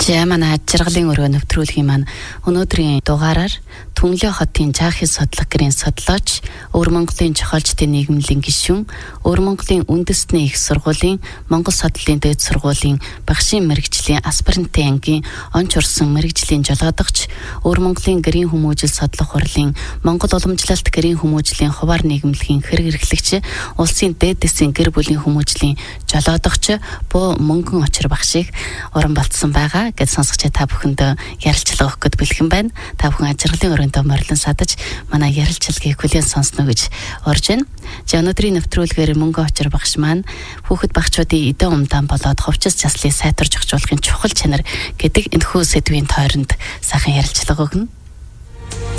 За манай жаргалын өрөө нэвтрүүлгийн маань өнөөдрийн дугаараар Түнлээ хотын Жаахис судлаг гэрийн судлаач, Өвөр Монголын Жохолчдын нийгмийн гишүүн, Өвөр Монголын үндэсний их сургуулийн Монгол судлалын дээд сургуулийн багшийн мэргэжлийн аспирантын ангийн онч урсан мэргэжлийн жолоодогч, Өвөр Монголын гэрийн хүмүүжил судлах хурлын Монгол уламжлалт гэрийн хүмүүжлийн хуваар нийгэмлэгийн хэрэг эрхлэгч, улсын дээд дэсийн гэр бүлийн хүмүүжлийн жолоодогч буу мөнгөн очир багшийг уран болцсон байгаа гэж сонсогч та бүхэнд ярилцлага өгөх гээд бэлхэн байна. Та бүхэн ажиргалын өрөөндөө морлон садаж манай ярилцлагыг хүлээн сонсно гэж урьж байна. За өнөөдрийн нэвтрүүлгээр мөнгөн очир багш маань хүүхэд багчуудын эдэн умдаан болоод хувцас заслыг сайтарч өгчүүлэхин чухал чанар гэдэг энэхүү сэдвийн тойронд сайхан ярилцлага өгнө.